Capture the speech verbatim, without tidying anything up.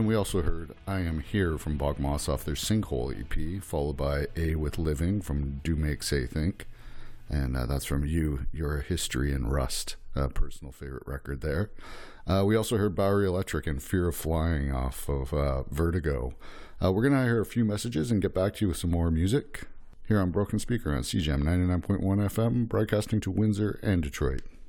And we also heard I Am Here from Bog Moss off their Sinkhole E P, followed by A With Living from Do Make Say Think. And uh, that's from You, Your History in Rust, a personal favorite record there. Uh, we also heard Bowery Electric and Fear of Flying off of uh, Vertigo. Uh, we're going to hear a few messages and get back to you with some more music here on Broken Speaker on C J M ninety-nine point one F M, broadcasting to Windsor and Detroit.